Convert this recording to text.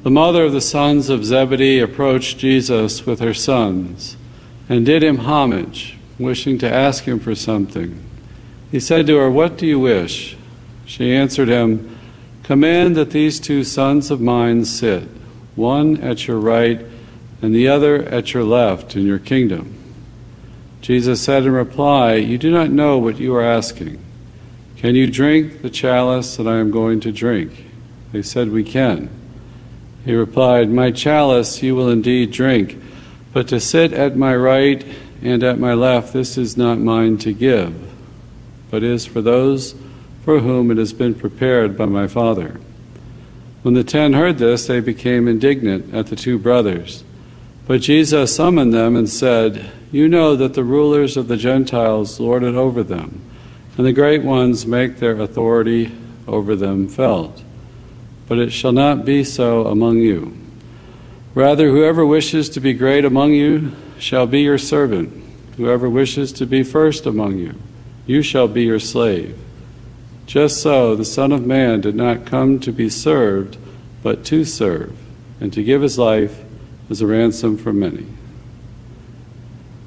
The mother of the sons of Zebedee approached Jesus with her sons and did him homage, wishing to ask him for something. He said to her, "What do you wish?" She answered him, "Command that these 2 sons of mine sit, one at your right and the other at your left in your kingdom." Jesus said in reply, "You do not know what you are asking. Can you drink the chalice that I am going to drink?" They said, "We can." He replied, "My chalice you will indeed drink, but to sit at my right and at my left, this is not mine to give, but is for those for whom it has been prepared by my Father." When the 10 heard this, they became indignant at the 2 brothers. But Jesus summoned them and said, "You know that the rulers of the Gentiles lord it over them, and the great ones make their authority over them felt. But it shall not be so among you. Rather, whoever wishes to be great among you shall be your servant. Whoever wishes to be first among you, you shall be your slave. Just so the Son of Man did not come to be served, but to serve, and to give his life as a ransom for many."